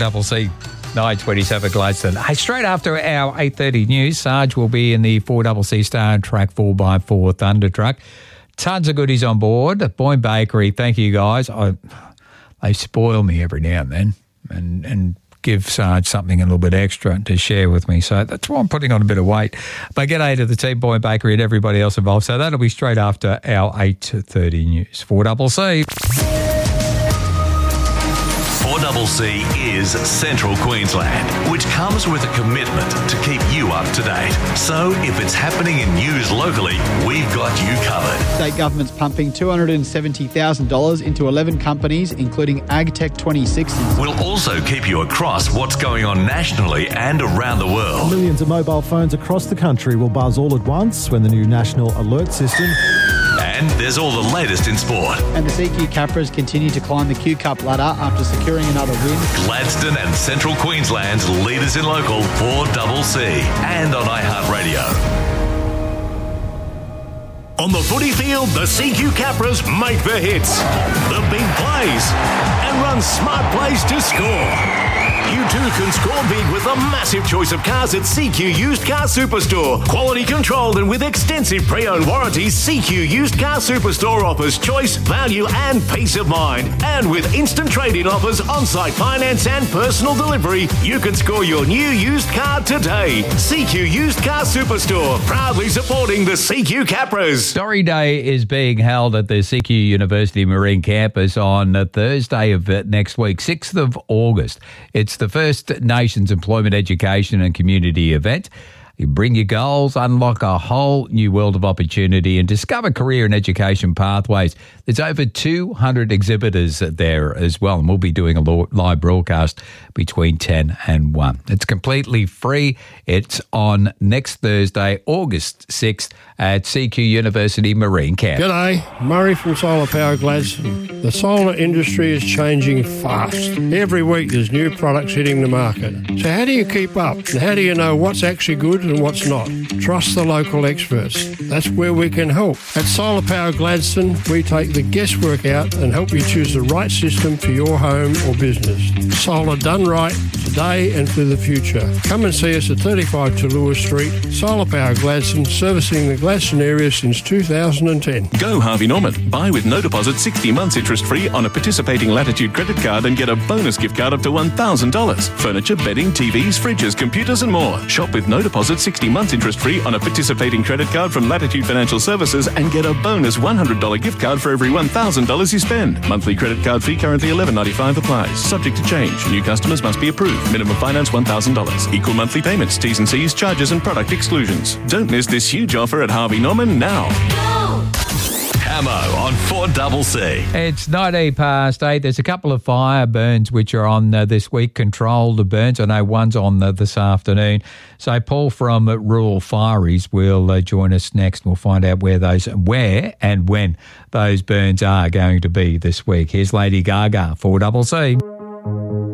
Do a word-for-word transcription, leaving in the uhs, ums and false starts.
double C. nine twenty-seven Gladstone. Hey, straight after our eight thirty news, Sarge will be in the four C C Star Track four by four Thunder Truck. Tons of goodies on board. Boyne Bakery, thank you guys. I, they spoil me every now and then and, and give Sarge something a little bit extra to share with me. So that's why I'm putting on a bit of weight. But g'day to the team, Boyne Bakery, and everybody else involved. So that'll be straight after our eight thirty news. four C C. four C C is Central Queensland, which comes with a commitment to keep you up to date. So if it's happening in news locally, we've got you covered. State government's pumping two hundred seventy thousand dollars into eleven companies, including AgTech twenty sixty. We'll also keep you across what's going on nationally and around the world. Millions of mobile phones across the country will buzz all at once when the new National Alert System... And there's all the latest in sport. And the C Q Capras continue to climb the Q Cup ladder after securing another win. Gladstone and Central Queensland's leaders in local four C C and on iHeartRadio. On the footy field, the C Q Capras make the hits, the big plays, and run smart plays to score. You too can score big with a massive choice of cars at C Q Used Car Superstore. Quality controlled and with extensive pre-owned warranties, C Q Used Car Superstore offers choice, value and peace of mind. And with instant trade-in offers, on-site finance and personal delivery, you can score your new used car today. C Q Used Car Superstore, proudly supporting the C Q Capras. Story Day is being held at the C Q University Marine Campus on uh, Thursday of uh, next week, sixth of August. It's the First Nations Employment, Education and Community event. You bring your goals, unlock a whole new world of opportunity and discover career and education pathways. There's over two hundred exhibitors there as well, and we'll be doing a live broadcast between ten and one. It's completely free. It's on next Thursday, August sixth at C Q University Marine Camp. G'day, Murray from Solar Power Gladstone. The solar industry is changing fast. Every week there's new products hitting the market. So how do you keep up? And how do you know what's actually good and what's not? Trust the local experts. That's where we can help. At Solar Power Gladstone, we take the guesswork out and help you choose the right system for your home or business. Solar done right, today and for the future. Come and see us at thirty-five Tallulah Street. Solar Power Gladstone, servicing the Gladstone area since two thousand ten. Go Harvey Norman. Buy with no deposit, sixty months interest-free on a participating Latitude credit card and get a bonus gift card up to one thousand dollars. Furniture, bedding, T Vs, fridges, computers and more. Shop with no deposit, sixty months interest-free on a participating credit card from Latitude Financial Services and get a bonus one hundred dollars gift card for every one thousand dollars you spend. Monthly credit card fee currently eleven ninety-five applies. Subject to change. New customers must be approved. Minimum finance one thousand dollars. Equal monthly payments. T's and C's, charges and product exclusions. Don't miss this huge offer at Harvey Norman now. Camo on four C C. It's nineteen past eight. There's a couple of fire burns which are on uh, this week, controlled burns. I know one's on uh, this afternoon. So Paul from uh, Rural Fireys will uh, join us next. We'll find out where those, where and when those burns are going to be this week. Here's Lady Gaga, four C C.